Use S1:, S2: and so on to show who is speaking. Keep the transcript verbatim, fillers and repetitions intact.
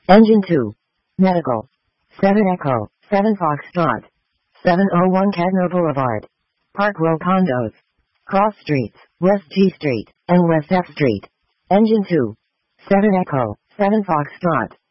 S1: Engine two. Medical. seven Echo, seven Foxtrot. seven oh one Cadno Boulevard. Park Row Condos. Cross Streets, West G Street, and West F Street. Engine two. seven Echo, seven Foxtrot.